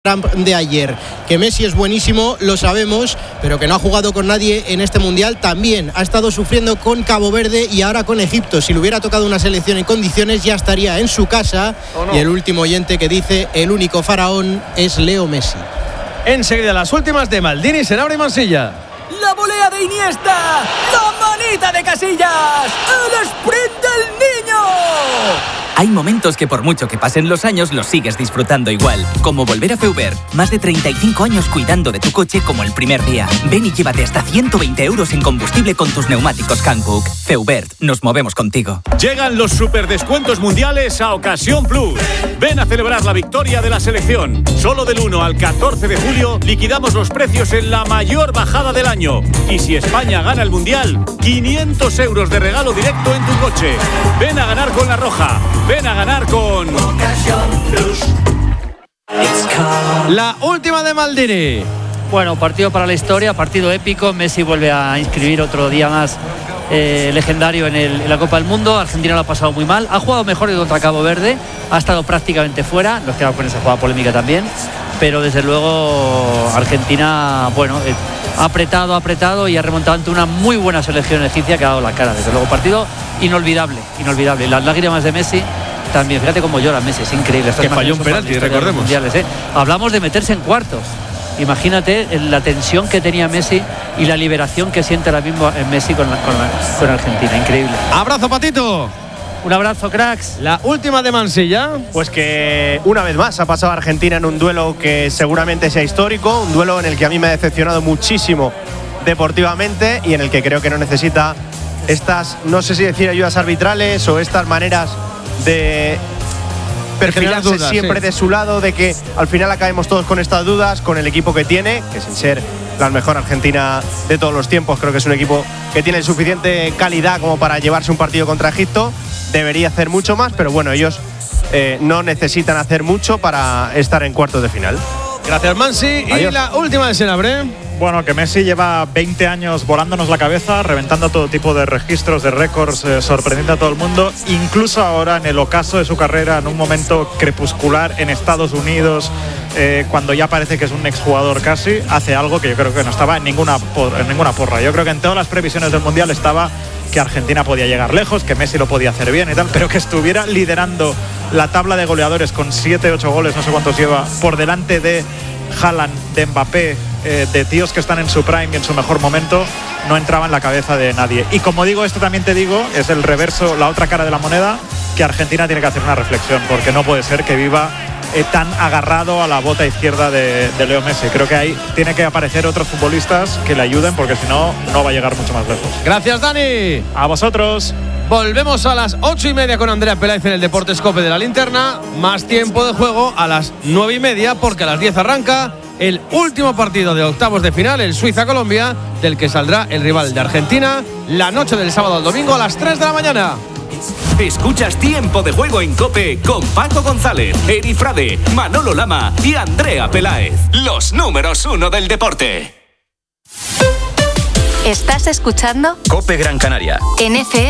Trump de ayer. Que Messi es buenísimo, lo sabemos, pero que no ha jugado con nadie en este Mundial también. Ha estado sufriendo con Cabo Verde y ahora con Egipto. Si le hubiera tocado una selección en condiciones ya estaría en su casa. No. Y el último oyente que dice el único faraón es Leo Messi. Enseguida las últimas de Maldini, Senabre y Mansilla. La volea de Iniesta, la manita de Casillas, el sprint del niño. Hay momentos que por mucho que pasen los años los sigues disfrutando igual, como volver a Feubert. Más de 35 años cuidando de tu coche como el primer día. Ven y llévate hasta 120 € en combustible con tus neumáticos Hankook. Feubert, nos movemos contigo. Llegan los superdescuentos mundiales a Ocasión Plus. Ven a celebrar la victoria de la selección. Solo del 1 al 14 de julio liquidamos los precios en la mayor bajada del año. Y si España gana el Mundial, 500 € de regalo directo en tu coche. Ven a ganar con La Roja. Ven a ganar con Ocasión Plus. La última de Maldini. Bueno, partido para la historia, partido épico. Messi vuelve a inscribir otro día más legendario en la Copa del Mundo. Argentina lo ha pasado muy mal. Ha jugado mejor que contra Cabo Verde. Ha estado prácticamente fuera. Nos quedamos con esa jugada polémica también. Pero desde luego Argentina, bueno, ha apretado y ha remontado ante una muy buena selección egipcia que ha dado la cara. Desde luego, partido inolvidable. Las lágrimas de Messi también. Fíjate cómo llora Messi, es increíble. Que falló un penalti, recordemos. Hablamos de meterse en cuartos. Imagínate la tensión que tenía Messi y la liberación que siente ahora mismo en Messi con Argentina. Increíble. Abrazo, Patito. Un abrazo, cracks. La última de Mansilla. Pues que una vez más ha pasado Argentina en un duelo que seguramente sea histórico, un duelo en el que a mí me ha decepcionado muchísimo deportivamente y en el que creo que no necesita estas, no sé si decir ayudas arbitrales o estas maneras de perfilarse dudas, siempre de su lado, de que al final acabemos todos con estas dudas, con el equipo que tiene, que sin ser la mejor Argentina de todos los tiempos, creo que es un equipo que tiene suficiente calidad como para llevarse un partido contra Egipto. Debería hacer mucho más, pero bueno, ellos no necesitan hacer mucho para estar en cuartos de final. Gracias, Mansi. Adiós. Y la última de Senabre. Bueno, que Messi lleva 20 años volándonos la cabeza, reventando todo tipo de registros, de récords, sorprendiendo a todo el mundo, incluso ahora en el ocaso de su carrera, en un momento crepuscular en Estados Unidos, cuando ya parece que es un exjugador casi, hace algo que yo creo que no estaba en ninguna porra. Yo creo que en todas las previsiones del Mundial estaba que Argentina podía llegar lejos, que Messi lo podía hacer bien y tal, pero que estuviera liderando la tabla de goleadores con 7-8 goles, no sé cuántos lleva, por delante de Haaland, de Mbappé, de tíos que están en su prime y en su mejor momento, no entraba en la cabeza de nadie. Y como digo esto, también te digo, es el reverso, la otra cara de la moneda, que Argentina tiene que hacer una reflexión, porque no puede ser que viva tan agarrado a la bota izquierda de Leo Messi. Creo que ahí tiene que aparecer otros futbolistas que le ayuden, porque si no, no va a llegar mucho más lejos. Gracias, Dani. A vosotros. Volvemos a las 8:30 con Andrea Peláez en el Deportes Cope de la Linterna. Más tiempo de juego a las 9:30, porque a las 10 arranca el último partido de octavos de final, el Suiza-Colombia, del que saldrá el rival de Argentina la noche del sábado al domingo a las 3 de la mañana. Escuchas Tiempo de Juego en COPE con Paco González, Eri Frade, Manolo Lama y Andrea Peláez. Los números 1 del deporte. ¿Estás escuchando? COPE Gran Canaria. En FM.